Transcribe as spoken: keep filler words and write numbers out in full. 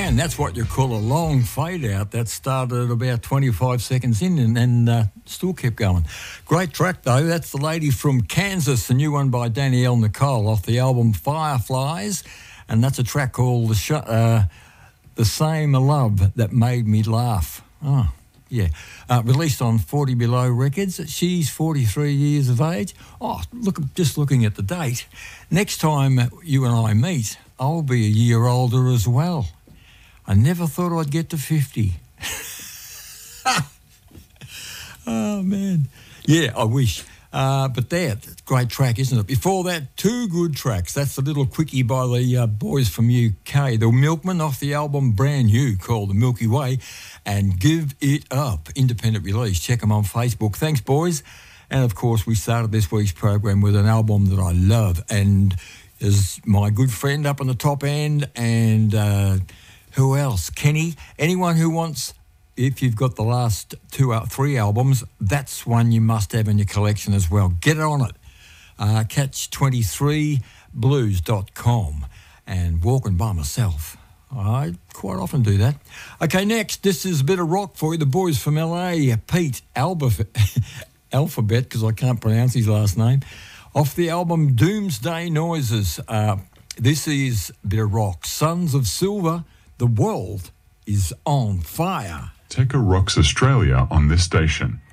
man, that's what you call a long fade out. That started about twenty-five seconds in and, and uh, still kept going. Great track, though. That's the lady from Kansas, the new one by Danielle Nicole off the album Fireflies. And that's a track called The, Sh- uh, the Same Love That Made Me Laugh. Oh, yeah. Uh, released on forty Below Records. She's forty-three years of age. Oh, look, just looking at the date. Next time you and I meet, I'll be a year older as well. I never thought I'd get to fifty. Oh, man. Yeah, I wish. Uh, but there, great track, isn't it? Before that, two good tracks. That's a little quickie by the uh, boys from U K. The Milkmen off the album Brand New called The Milky Way and Give It Up, independent release. Check them on Facebook. Thanks, boys. And, of course, we started this week's program with an album that I love and is my good friend up on the top end and uh, who else? Kenny. Anyone who wants... If you've got the last two or three albums, that's one you must have in your collection as well. Get on it. Uh, catch twenty-three blues dot com and Walking By Myself. I quite often do that. Okay, next, this is a bit of rock for you. The boys from L A, Pete Alphabet, Alphabet, because I can't pronounce his last name, off the album Doomsday Noises. Uh, this is a bit of rock. Sons of Silver, the world is on fire. Tekka rocks Australia on this station.